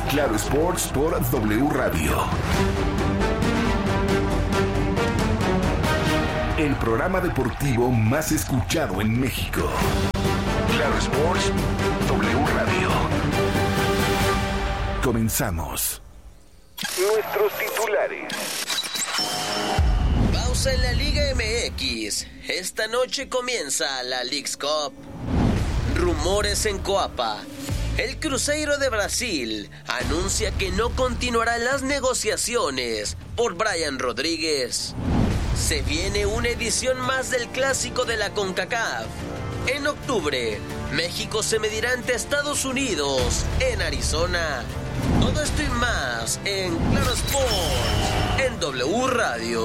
Claro Sports por W Radio. El programa deportivo más escuchado en México. Claro Sports, W Radio. Comenzamos. Nuestros titulares. Pausa en la Liga MX. Esta noche comienza la Leagues Cup. Rumores en Coapa. El Cruzeiro de Brasil anuncia que no continuará las negociaciones por Brian Rodríguez. Se viene una edición más del Clásico de la CONCACAF. En octubre, México se medirá ante Estados Unidos en Arizona. Todo esto y más en Claro Sports, en W Radio.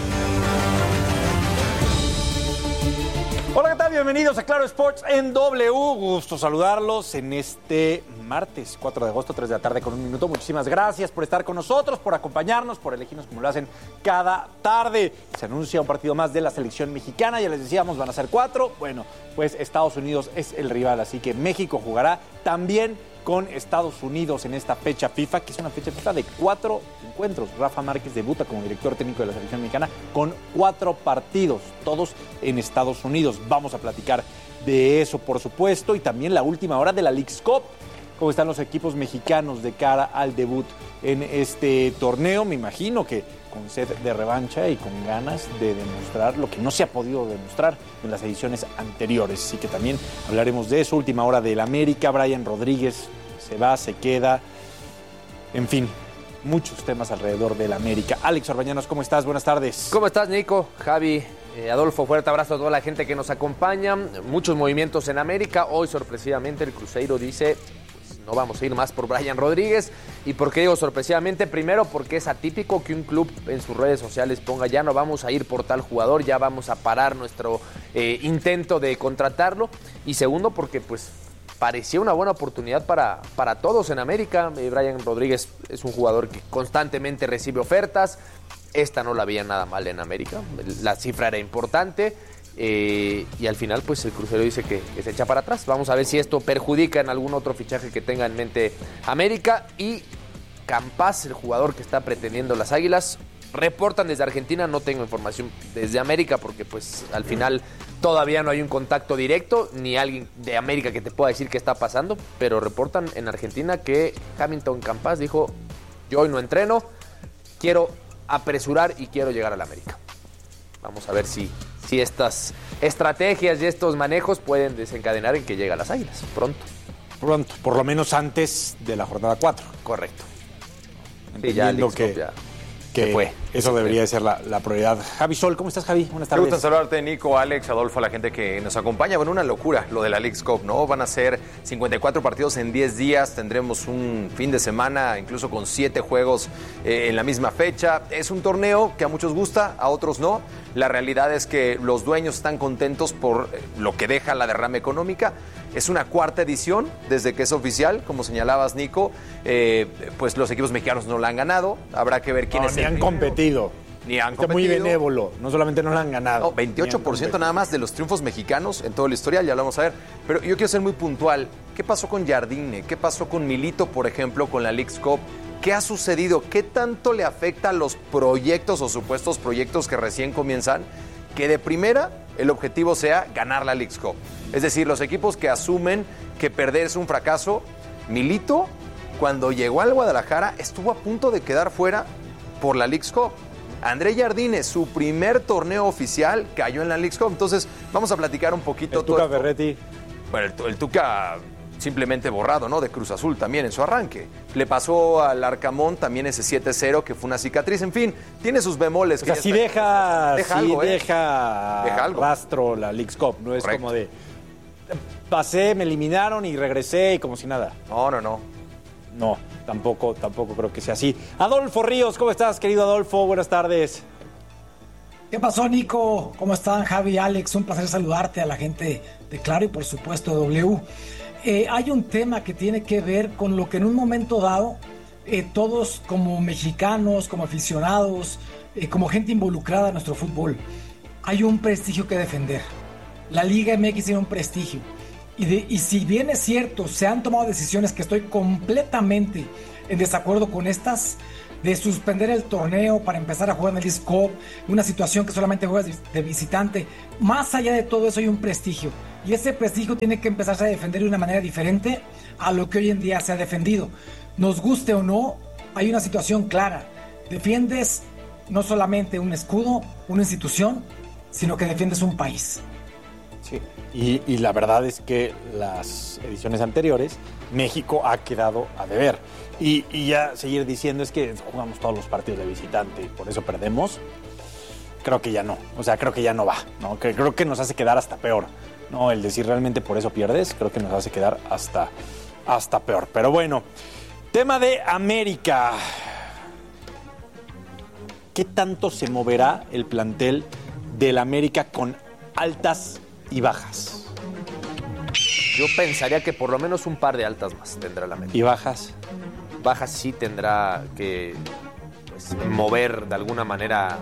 Hola, ¿qué tal? Bienvenidos a Claro Sports en W. Gusto saludarlos en este martes 4 de agosto, 3 de la tarde con un minuto. Muchísimas gracias por estar con nosotros, por acompañarnos, por elegirnos como lo hacen cada tarde. Se anuncia un partido más de la selección mexicana, ya les decíamos, van a ser 4. Bueno, pues Estados Unidos es el rival, así que México jugará también con Estados Unidos en esta fecha FIFA, que es una fecha FIFA de 4 encuentros. Rafa Márquez debuta como director técnico de la selección mexicana con 4 partidos, todos en Estados Unidos. Vamos a platicar de eso, por supuesto, y también la última hora de la Leagues Cup. ¿Cómo están los equipos mexicanos de cara al debut en este torneo? Me imagino que con sed de revancha y con ganas de demostrar lo que no se ha podido demostrar en las ediciones anteriores. Así que también hablaremos de eso. Última hora del América, Brian Rodríguez se va, se queda, en fin, muchos temas alrededor del América. Alex Orbañanos, ¿cómo estás? Buenas tardes. ¿Cómo estás, Nico? Javi, Adolfo, fuerte abrazo a toda la gente que nos acompaña. Muchos movimientos en América. Hoy, sorpresivamente, el Cruzeiro dice: no vamos a ir más por Brian Rodríguez. ¿Y por qué digo sorpresivamente? Primero, porque es atípico que un club en sus redes sociales ponga: ya no vamos a ir por tal jugador, ya vamos a parar nuestro intento de contratarlo. Y segundo, porque pues parecía una buena oportunidad para todos en América. Brian Rodríguez es un jugador que constantemente recibe ofertas. Esta no la veía nada mal en América. La cifra era importante. Y al final pues el Cruzeiro dice que se echa para atrás. Vamos a ver si esto perjudica en algún otro fichaje que tenga en mente América. Y Campás, el jugador que está pretendiendo las Águilas, reportan desde Argentina. No tengo información desde América porque pues al final todavía no hay un contacto directo ni alguien de América que te pueda decir qué está pasando, pero reportan en Argentina que Hamilton Campás dijo: yo hoy no entreno, quiero apresurar y quiero llegar a la América. Vamos a ver si estas estrategias y estos manejos pueden desencadenar en que llegue a las Águilas pronto. Pronto, por lo menos antes de la jornada 4. Correcto. Entendiendo que fue. Eso debería de ser la prioridad. Javi Sol, ¿cómo estás, Javi? Buenas tardes. Me gusta saludarte, Nico, Alex, Adolfo, a la gente que nos acompaña. Bueno, una locura lo de la Leagues Cup, ¿no? Van a ser 54 partidos en 10 días. Tendremos un fin de semana, incluso con 7 juegos en la misma fecha. Es un torneo que a muchos gusta, a otros no. La realidad es que los dueños están contentos por lo que deja la derrama económica. Es una 4ª edición desde que es oficial, como señalabas, Nico. Pues los equipos mexicanos no la han ganado. Habrá que ver quiénes ni han competido. Ni han competido. Muy benévolo. No solamente no la han ganado. No, 28% nada más de los triunfos mexicanos en toda la historia, ya lo vamos a ver. Pero yo quiero ser muy puntual. ¿Qué pasó con Jardine? ¿Qué pasó con Milito, por ejemplo, con la Leagues Cup? ¿Qué ha sucedido? ¿Qué tanto le afecta a los proyectos o supuestos proyectos que recién comienzan? Que de primera el objetivo sea ganar la Leagues Cup. Es decir, los equipos que asumen que perder es un fracaso. Milito, cuando llegó al Guadalajara, estuvo a punto de quedar fuera por la Leagues Cup. André Jardine, su primer torneo oficial, cayó en la Leagues Cup. Entonces, vamos a platicar un poquito. El Tuca Ferretti. Bueno, el Tuca simplemente borrado, ¿no? De Cruz Azul también en su arranque. Le pasó al Arcamón también ese 7-0, que fue una cicatriz. En fin, tiene sus bemoles. O sea, sí deja algo, deja algo. Rastro la Leagues Cup. No es correcto. Como de pasé, me eliminaron y regresé y como si nada. No, tampoco creo que sea así. Adolfo Ríos, ¿cómo estás, querido Adolfo? Buenas tardes. ¿Qué pasó, Nico? ¿Cómo están, Javi, Alex? Un placer saludarte a la gente de Claro y por supuesto de W. Hay un tema que tiene que ver con lo que en un momento dado todos como mexicanos, como aficionados, como gente involucrada en nuestro fútbol, hay un prestigio que defender. La Liga MX tiene un prestigio Y si bien es cierto, se han tomado decisiones que estoy completamente en desacuerdo con estas, de suspender el torneo para empezar a jugar en el Leagues Cup, una situación que solamente juegas de visitante. Más allá de todo eso hay un prestigio, y ese prestigio tiene que empezarse a defender de una manera diferente a lo que hoy en día se ha defendido. Nos guste o no, hay una situación clara. Defiendes no solamente un escudo, una institución, sino que defiendes un país. Sí, y la verdad es que las ediciones anteriores, México ha quedado a deber. Y ya seguir diciendo es que jugamos todos los partidos de visitante y por eso perdemos, creo que ya no. O sea, creo que ya no va, ¿no? Creo que nos hace quedar hasta peor, ¿no? El decir realmente por eso pierdes, creo que nos hace quedar hasta peor. Pero bueno, tema de América. ¿Qué tanto se moverá el plantel del América con altas y bajas? Yo pensaría que por lo menos un par de altas más tendrá la América. ¿Y bajas? Bajas sí tendrá que mover de alguna manera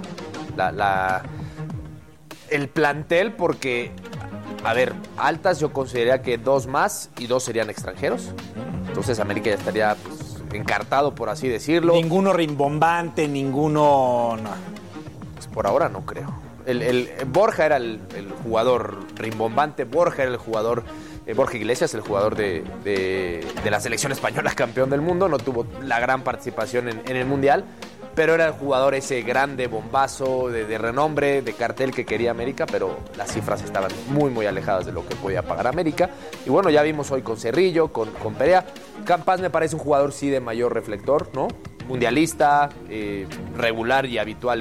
el plantel, porque, a ver, altas yo consideraría que 2 más y 2 serían extranjeros. Entonces América ya estaría encartado, por así decirlo. Ninguno rimbombante, ninguno... No. Pues por ahora no creo. Borja era el jugador rimbombante, Borja era el jugador... Borja Iglesias, el jugador de la selección española, campeón del mundo, no tuvo la gran participación en el Mundial, pero era el jugador ese grande, bombazo, de renombre, de cartel que quería América, pero las cifras estaban muy, muy alejadas de lo que podía pagar América. Y bueno, ya vimos hoy con Cerrillo, con Perea. Campas me parece un jugador sí de mayor reflector, ¿no? Mundialista, regular y habitual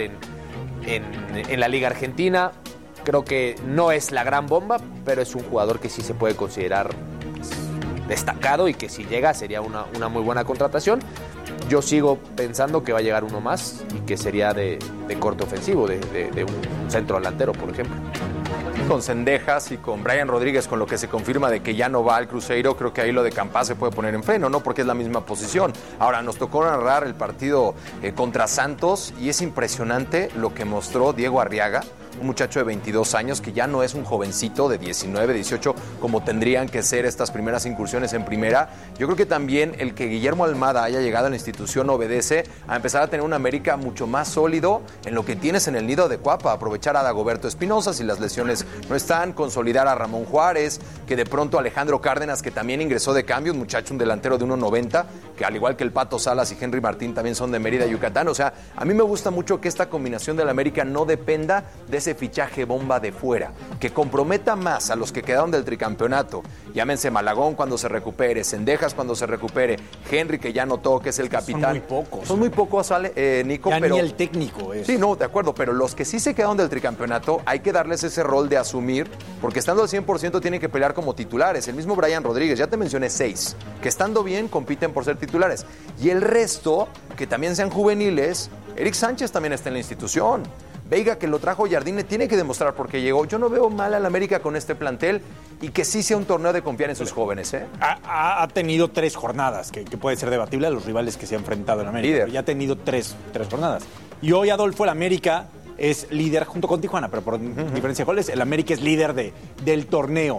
en la Liga Argentina. Creo que no es la gran bomba, pero es un jugador que sí se puede considerar destacado y que si llega sería una muy buena contratación. Yo sigo pensando que va a llegar uno más y que sería de corte ofensivo, de un centro delantero, por ejemplo. Con Cendejas y con Brian Rodríguez, con lo que se confirma de que ya no va al Cruzeiro, creo que ahí lo de Campas se puede poner en freno, ¿no? Porque es la misma posición. Ahora, nos tocó narrar el partido contra Santos y es impresionante lo que mostró Diego Arriaga, un muchacho de 22 años que ya no es un jovencito de 19, 18, como tendrían que ser estas primeras incursiones en primera. Yo creo que también el que Guillermo Almada haya llegado a la institución obedece a empezar a tener un América mucho más sólido en lo que tienes en el nido de Cuapa, aprovechar a Dagoberto Espinosa si las lesiones no están, consolidar a Ramón Juárez, que de pronto Alejandro Cárdenas, que también ingresó de cambio, un muchacho, un delantero de 1.90, que al igual que el Pato Salas y Henry Martín también son de Mérida, Yucatán. O sea, a mí me gusta mucho que esta combinación del América no dependa de ese fichaje bomba de fuera, que comprometa más a los que quedaron del tricampeonato, llámense Malagón cuando se recupere, Cendejas cuando se recupere, Henry que ya notó que es el capitán. Son muy pocos, Nico, ya pero ni el técnico es. Sí, no, de acuerdo, pero los que sí se quedaron del tricampeonato hay que darles ese rol de asumir, porque estando al 100% tienen que pelear como titulares. El mismo Brian Rodríguez, ya te mencioné 6, que estando bien compiten por ser titulares, y el resto, que también sean juveniles. Eric Sánchez también está en la institución. Veiga, que lo trajo Jardine, tiene que demostrar por qué llegó. Yo no veo mal al América con este plantel y que sí sea un torneo de confiar en sus jóvenes. Ha tenido 3 jornadas, que puede ser debatible a los rivales que se ha enfrentado en América. Líder. Ya ha tenido 3 jornadas. Y hoy, Adolfo, el América es líder junto con Tijuana, pero por diferencia de goles, el América es líder del torneo.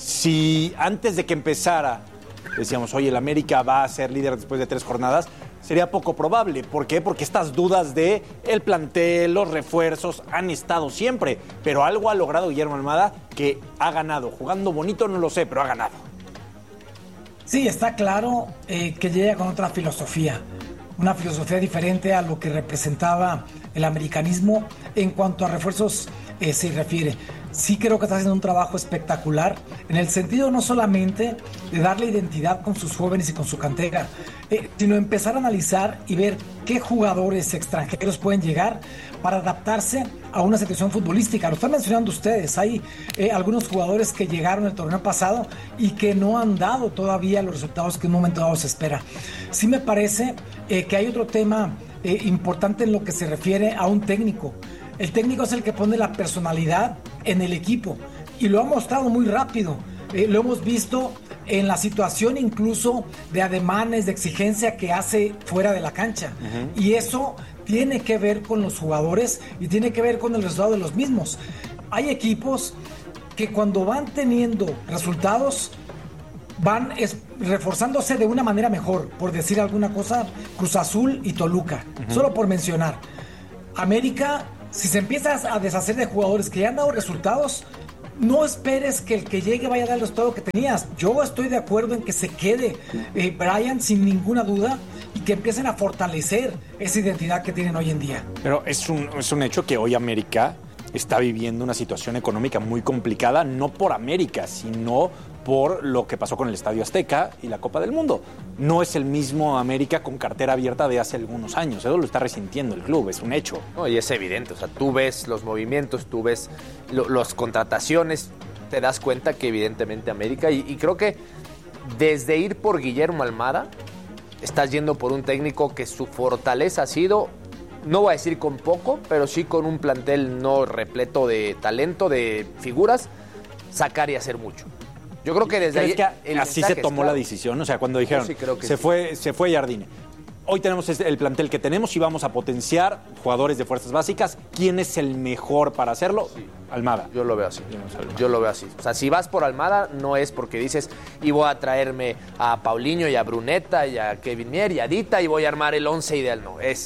Si antes de que empezara decíamos, oye, el América va a ser líder después de 3 jornadas, sería poco probable. ¿Por qué? Porque estas dudas de el plantel, los refuerzos, han estado siempre. Pero algo ha logrado Guillermo Almada que ha ganado. Jugando bonito no lo sé, pero ha ganado. Sí, está claro que llega con otra filosofía. Una filosofía diferente a lo que representaba el americanismo en cuanto a refuerzos se refiere. Sí creo que está haciendo un trabajo espectacular en el sentido no solamente de darle identidad con sus jóvenes y con su cantera, sino empezar a analizar y ver qué jugadores extranjeros pueden llegar para adaptarse a una situación futbolística. Lo están mencionando ustedes, hay algunos jugadores que llegaron el torneo pasado y que no han dado todavía los resultados que en un momento dado se espera. Sí me parece que hay otro tema importante en lo que se refiere a un técnico. El técnico es el que pone la personalidad en el equipo y lo ha mostrado muy rápido. Lo hemos visto en la situación incluso de ademanes, de exigencia que hace fuera de la cancha. Uh-huh. Y eso tiene que ver con los jugadores y tiene que ver con el resultado de los mismos. Hay equipos que cuando van teniendo resultados van reforzándose de una manera mejor, por decir alguna cosa, Cruz Azul y Toluca, solo por mencionar. América, si se empieza a deshacer de jugadores que ya han dado resultados, no esperes que el que llegue vaya a dar el resultado que tenías. Yo estoy de acuerdo en que se quede Brian sin ninguna duda y que empiecen a fortalecer esa identidad que tienen hoy en día. Pero es un hecho que hoy América está viviendo una situación económica muy complicada, no por América, sino por lo que pasó con el Estadio Azteca y la Copa del Mundo. No es el mismo América con cartera abierta de hace algunos años. Eso lo está resintiendo el club, es un hecho. No, y es evidente, o sea, tú ves los movimientos, tú ves las contrataciones, te das cuenta que evidentemente América, y creo que desde ir por Guillermo Almada, estás yendo por un técnico que su fortaleza ha sido, no voy a decir con poco, pero sí con un plantel no repleto de talento, de figuras, sacar y hacer mucho. Yo creo que desde ahí así se tomó la decisión, o sea, cuando dijeron sí creo que se fue Jardine. Hoy tenemos el plantel que tenemos y vamos a potenciar jugadores de fuerzas básicas. ¿Quién es el mejor para hacerlo? Sí. Almada. Yo lo veo así. Yo lo veo así. O sea, si vas por Almada, no es porque dices y voy a traerme a Paulinho y a Bruneta y a Kevin Mier y a Dita y voy a armar el 11 ideal.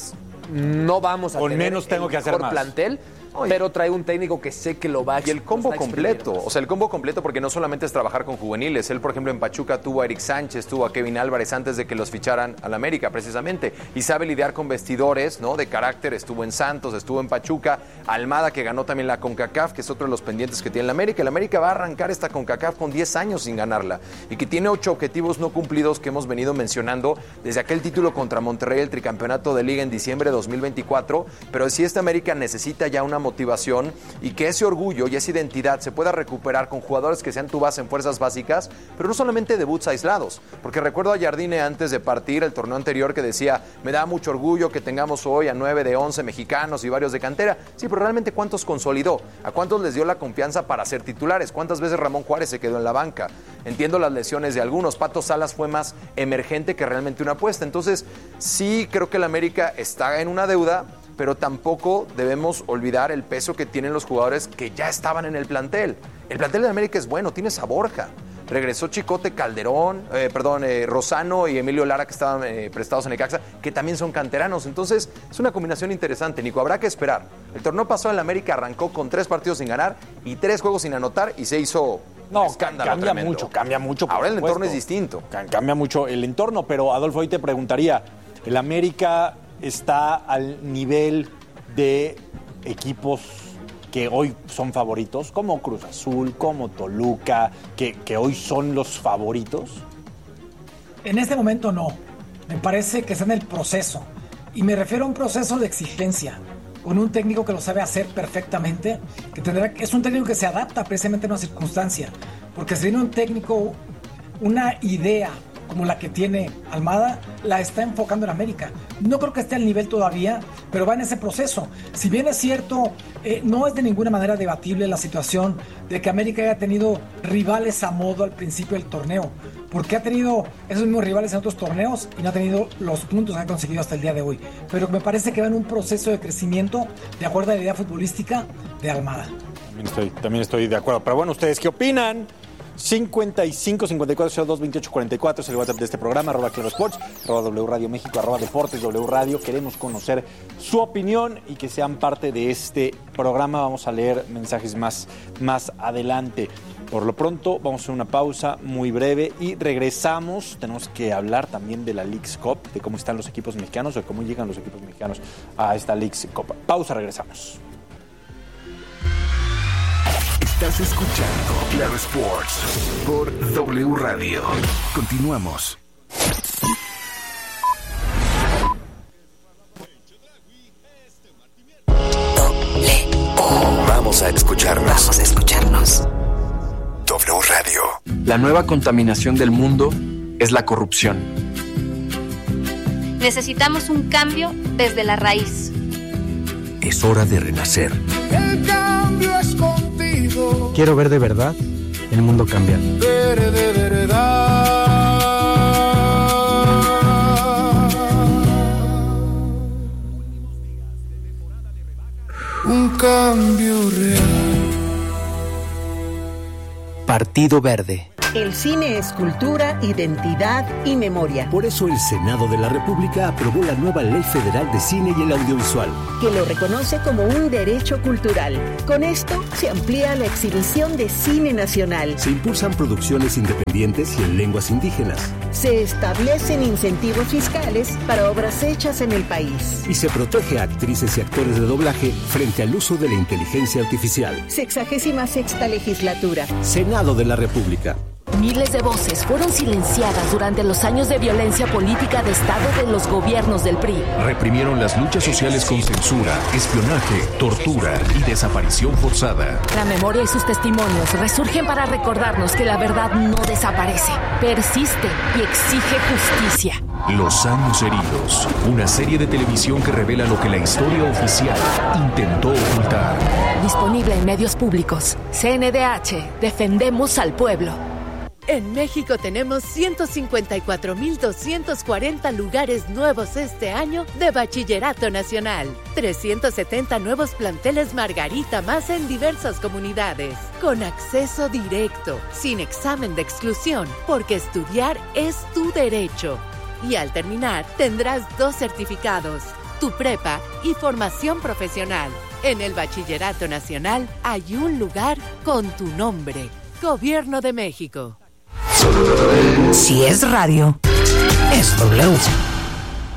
No vamos a con tener menos tengo que hacer más plantel. Pero trae un técnico que sé que lo va a... Y el combo completo, o sea, el combo completo, porque no solamente es trabajar con juveniles. Él, por ejemplo, en Pachuca tuvo a Eric Sánchez, tuvo a Kevin Álvarez antes de que los ficharan al América, precisamente. Y sabe lidiar con vestidores, ¿no? De carácter. Estuvo en Santos, estuvo en Pachuca. Almada, que ganó también la CONCACAF, que es otro de los pendientes que tiene el América. El América va a arrancar esta CONCACAF con 10 años sin ganarla. Y que tiene 8 objetivos no cumplidos que hemos venido mencionando desde aquel título contra Monterrey, el tricampeonato de Liga en diciembre de 2024. Pero si esta América necesita ya una motivación y que ese orgullo y esa identidad se pueda recuperar con jugadores que sean tu base en fuerzas básicas, pero no solamente debuts aislados, porque recuerdo a Jardine antes de partir el torneo anterior que decía, me da mucho orgullo que tengamos hoy a 9 de 11 mexicanos y varios de cantera. Sí, pero realmente ¿cuántos consolidó? ¿A cuántos les dio la confianza para ser titulares? ¿Cuántas veces Ramón Juárez se quedó en la banca? Entiendo las lesiones de algunos, Pato Salas fue más emergente que realmente una apuesta. Entonces sí creo que el América está en una deuda, pero tampoco debemos olvidar el peso que tienen los jugadores que ya estaban en el plantel. El plantel de América es bueno, tienes a Borja, regresó Chicote Calderón, Rosano y Emilio Lara, que estaban prestados en Necaxa, que también son canteranos. Entonces es una combinación interesante, Nico, habrá que esperar. El torneo pasado en la América arrancó con 3 partidos sin ganar y 3 juegos sin anotar y se hizo escándalo cambia tremendo. Cambia mucho. Ahora el entorno es distinto. Cambia mucho el entorno, pero Adolfo, hoy te preguntaría, ¿el América está al nivel de equipos que hoy son favoritos, como Cruz Azul, como Toluca, que hoy son los favoritos? En este momento no. Me parece que está en el proceso. Y me refiero a un proceso de exigencia, con un técnico que lo sabe hacer perfectamente, es un técnico que se adapta precisamente a una circunstancia. Porque si tiene un técnico, una idea como la que tiene Almada, la está enfocando en América. No creo que esté al nivel todavía, pero va en ese proceso. Si bien es cierto, no es de ninguna manera debatible la situación de que América haya tenido rivales a modo al principio del torneo, porque ha tenido esos mismos rivales en otros torneos y no ha tenido los puntos que ha conseguido hasta el día de hoy. Pero me parece que va en un proceso de crecimiento de acuerdo a la idea futbolística de Almada. También estoy de acuerdo. Pero bueno, ¿ustedes qué opinan? 55 54 02 28 44 es el WhatsApp de este programa, @clarosports, @W Radio México, @Deportes W Radio. Queremos conocer su opinión y que sean parte de este programa. Vamos a leer mensajes más adelante. Por lo pronto, vamos a hacer una pausa muy breve y regresamos. Tenemos que hablar también de la Leagues Cup, de cómo están los equipos mexicanos o de cómo llegan los equipos mexicanos a esta Leagues Cup. Pausa, regresamos. Estás escuchando Claro Sports por W Radio. Continuamos. Vamos a escucharnos. W Radio. La nueva contaminación del mundo es la corrupción. Necesitamos un cambio desde la raíz. Es hora de renacer. El cambio es contigo. Quiero ver de verdad el mundo cambiar. Ver de verdad. Un cambio real. Partido Verde. El cine es cultura, identidad y memoria. Por eso el Senado de la República aprobó la nueva Ley Federal de Cine y el Audiovisual, que lo reconoce como un derecho cultural. Con esto se amplía la exhibición de cine nacional. Se impulsan producciones independientes y en lenguas indígenas. Se establecen incentivos fiscales para obras hechas en el país. Y se protege a actrices y actores de doblaje frente al uso de la inteligencia artificial. 66ª legislatura. Senado de la República. Miles de voces fueron silenciadas durante los años de violencia política de Estado de los gobiernos del PRI. Reprimieron las luchas sociales con censura, espionaje, tortura y desaparición forzada. La memoria y sus testimonios resurgen para recordarnos que la verdad no desaparece, persiste y exige justicia. Los años heridos, una serie de televisión que revela lo que la historia oficial intentó ocultar. Disponible en medios públicos. CNDH, defendemos al pueblo. En México tenemos 154.240 lugares nuevos este año de Bachillerato Nacional. 370 nuevos planteles Margarita más en diversas comunidades. Con acceso directo, sin examen de exclusión, porque estudiar es tu derecho. Y al terminar, tendrás 2 certificados, tu prepa y formación profesional. En el Bachillerato Nacional hay un lugar con tu nombre. Gobierno de México. Si es radio, es W.